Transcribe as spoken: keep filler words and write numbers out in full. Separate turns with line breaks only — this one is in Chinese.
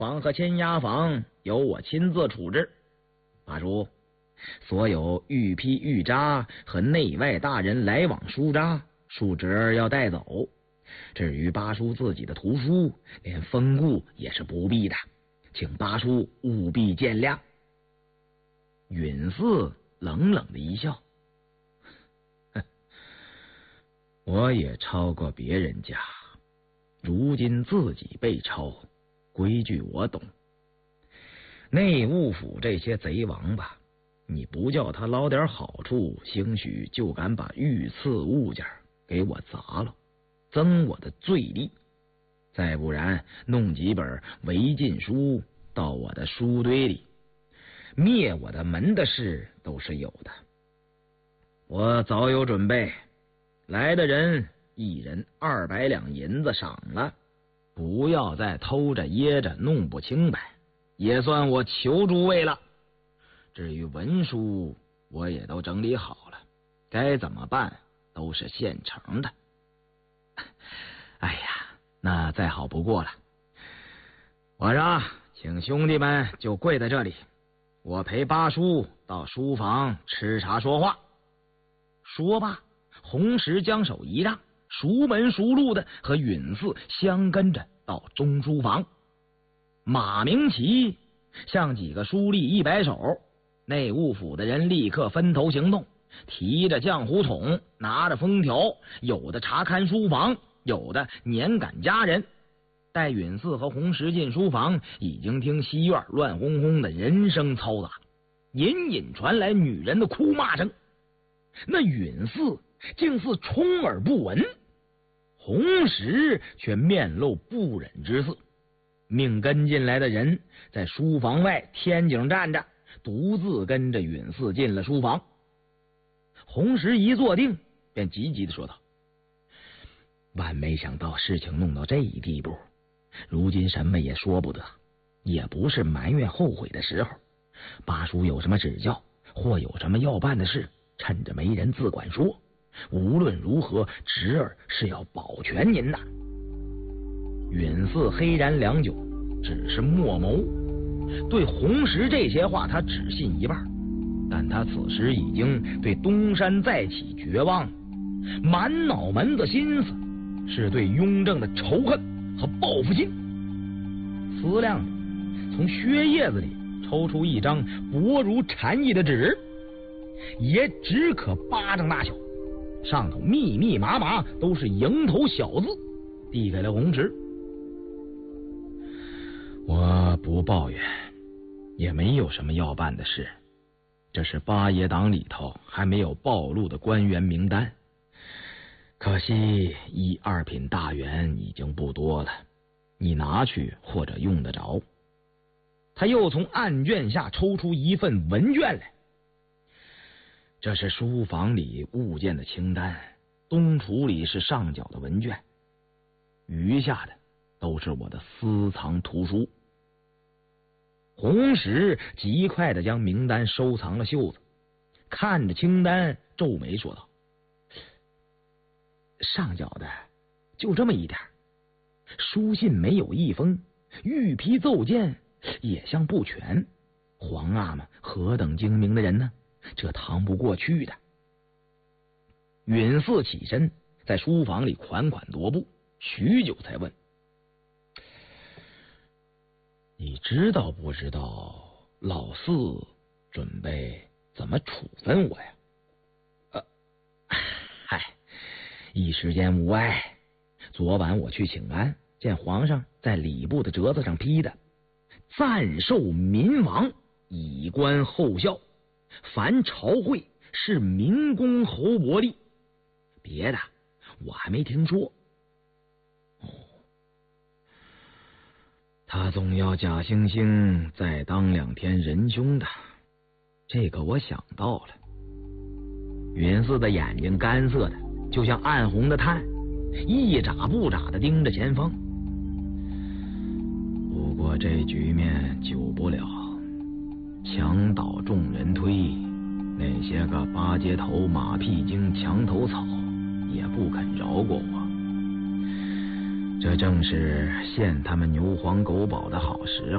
房和签押房由我亲自处置。八叔，所有御批御札和内外大人来往书札，恕侄儿要带走。至于八叔自己的图书，连封固也是不必的，请八叔务必见谅。允嗣冷冷的一笑，我也抄过别人家，如今自己被抄，规矩我懂。内务府这些贼王八，你不叫他捞点好处，兴许就敢把御赐物件给我砸了，增我的罪力。再不然弄几本违禁书到我的书堆里，灭我的门的事都是有的。我早有准备，来的人一人二百两银子赏了，不要再偷着掖着弄不清白，也算我求诸位了。至于文书，我也都整理好了，该怎么办都是现成的。哎呀，那再好不过了。晚上请兄弟们就跪在这里，我陪八叔到书房吃茶说话。说罢，红石将手一让，熟门熟路的和允嗣相跟着到中书房。马明奇向几个书吏一摆手，内务府的人立刻分头行动，提着浆糊桶，拿着封条，有的查看书房，有的撵赶家人。待允嗣和红石进书房，已经听西院乱哄哄的人声嘈杂，隐隐传来女人的哭骂声。那允嗣竟似充耳不闻，红石却面露不忍之色，命跟进来的人在书房外天井站着，独自跟着允嗣进了书房。红石一坐定，便急急地说道：万没想到事情弄到这一地步，如今什么也说不得，也不是埋怨后悔的时候。八叔有什么指教，或有什么要办的事，趁着没人自管说，无论如何侄儿是要保全您的。允嗣黑然良久，只是默谋。对红石这些话他只信一半，但他此时已经对东山再起绝望了，满脑门子心思是对雍正的仇恨和报复心。思量着，从靴叶子里抽出一张薄如蝉翼的纸，也只可巴掌大小，上头密密麻麻都是蝇头小字，递给了红石。我不抱怨，也没有什么要办的事，这是八爷党里头还没有暴露的官员名单，可惜一二品大员已经不多了，你拿去或者用得着。他又从案卷下抽出一份文卷来，这是书房里物件的清单，东橱里是上缴的文卷，余下的都是我的私藏图书。红石极快地将名单收藏了袖子，看着清单皱眉说道：上缴的就这么一点，书信没有一封，御批奏见也像不全，皇阿们何等精明的人呢，这趟不过去的。允嗣起身在书房里款款踱步，许久才问：你知道不知道老四准备怎么处分我呀？呃，嗨，一时间无碍。昨晚我去请安，见皇上在礼部的折子上批的暂受民王，以观后效，凡朝会是民公侯伯利，别的我还没听说。哦，他总要假惺惺再当两天仁兄的，这个我想到了。允嗣的眼睛干涩的就像暗红的炭，一眨不眨的盯着前方。不过这局面久不了，墙倒众人推，那些个八街头马屁精墙头草也不肯饶过我，这正是陷他们牛黄狗饱的好时候。